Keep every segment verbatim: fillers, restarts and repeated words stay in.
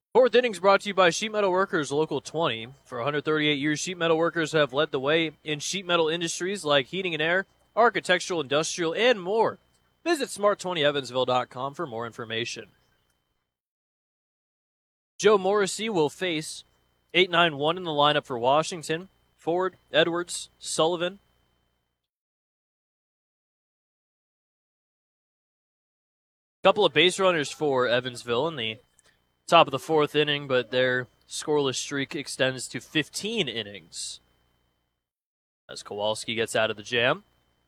Fourth innings brought to you by Sheet Metal Workers Local twenty. For one hundred thirty-eight years, Sheet Metal Workers have led the way in sheet metal industries like heating and air, architectural, industrial, and more. Visit smart twenty evansville dot com for more information. Joe Morrissey will face eight nine one in the lineup for Washington. Ford, Edwards, Sullivan. Couple of base runners for Evansville in the top of the fourth inning, but their scoreless streak extends to fifteen innings as Kowalski gets out of the jam.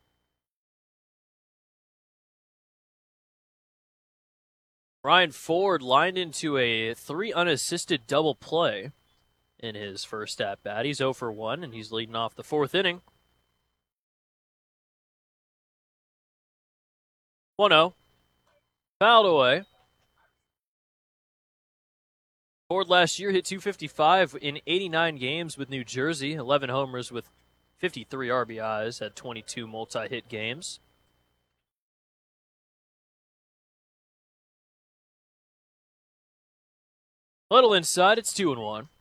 Ryan Ford lined into a three unassisted double play in his first at-bat. He's oh for one, and he's leading off the fourth inning. one oh. Fouled away. Ford last year hit two fifty-five in eighty-nine games with New Jersey, eleven homers with fifty-three R B Is, had twenty-two multi-hit games. Little inside, it's two and one.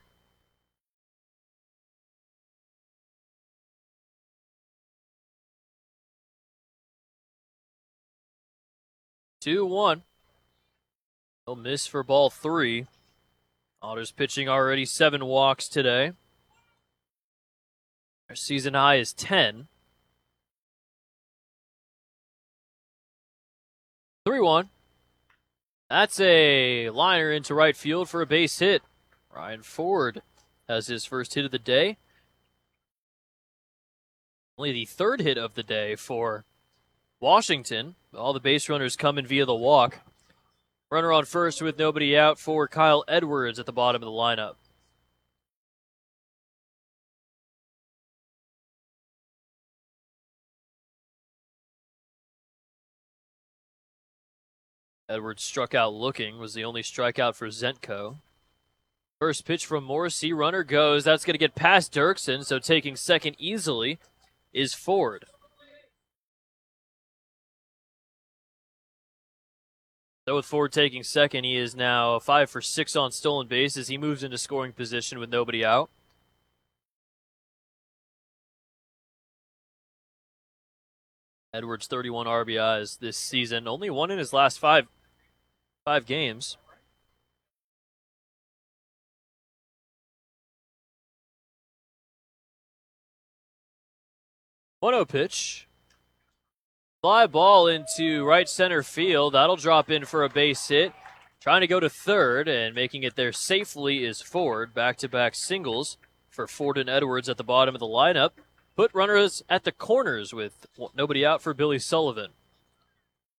two one. He'll miss for ball three. Otters pitching already seven walks today. Their season high is ten. three one. That's a liner into right field for a base hit. Ryan Ford has his first hit of the day. Only the third hit of the day for Washington. All the base runners coming via the walk. Runner on first with nobody out for Kyle Edwards at the bottom of the lineup. Edwards struck out looking, was the only strikeout for Zentko. First pitch from Morrissey, runner goes. That's going to get past Dirksen, so taking second easily is Ford. So with Ford taking second, he is now five for six on stolen bases. He moves into scoring position with nobody out. Edwards, thirty-one R B Is this season. Only one in his last five, five games. one oh pitch. Fly ball into right center field. That'll drop in for a base hit. Trying to go to third and making it there safely is Ford. Back-to-back singles for Ford and Edwards at the bottom of the lineup. Put runners at the corners with nobody out for Billy Sullivan.